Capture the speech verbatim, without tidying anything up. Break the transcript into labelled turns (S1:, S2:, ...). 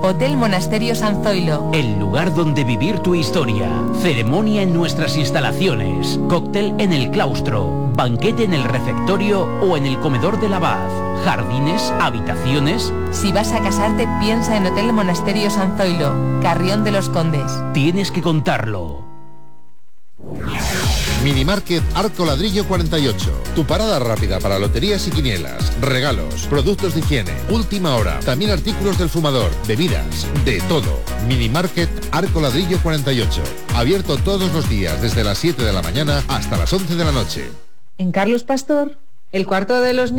S1: Hotel Monasterio San Zoilo.
S2: El lugar donde vivir tu historia. Ceremonia en nuestras instalaciones. Cóctel en el claustro. Banquete en el refectorio o en el comedor del abad. Jardines, habitaciones.
S1: Si vas a casarte, piensa en Hotel Monasterio San Zoilo, Carrión de los Condes.
S2: Tienes que contarlo.
S3: Minimarket Arco Ladrillo cuarenta y ocho. Tu parada rápida para loterías y quinielas, regalos, productos de higiene, última hora, también artículos del fumador, bebidas, de todo. Minimarket Arco Ladrillo cuarenta y ocho. Abierto todos los días desde las siete de la mañana hasta las once de la noche.
S4: En Carlos Pastor, el cuarto de los